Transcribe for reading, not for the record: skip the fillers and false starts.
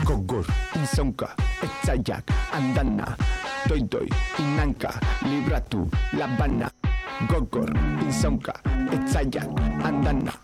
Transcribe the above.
Gogor, inzaunka, etzaiak, andana. Doi, inanka, libratu, labana. Gogor, inzaunka, etzaiak, andana.